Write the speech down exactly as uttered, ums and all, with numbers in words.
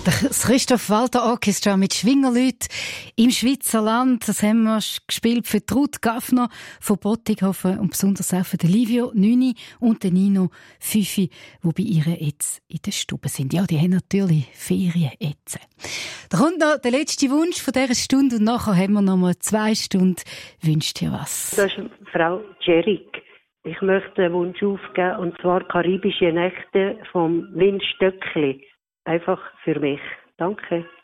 Das Christoph Walter Orchestra mit Schwingerleuten im Schweizer Land. Das haben wir gespielt für Ruth Gaffner von Bottighofen und besonders auch für den Livio neun und den Nino fünf, die bei ihr jetzt in der Stube sind. Ja, die haben natürlich Ferien jetzt. Da kommt noch der letzte Wunsch von dieser Stunde und nachher haben wir noch mal zwei Stunden. Wünscht ihr was? Das ist Frau Jerik. Ich möchte einen Wunsch aufgeben, und zwar karibische Nächte vom Win Stöckli. Einfach für mich. Danke.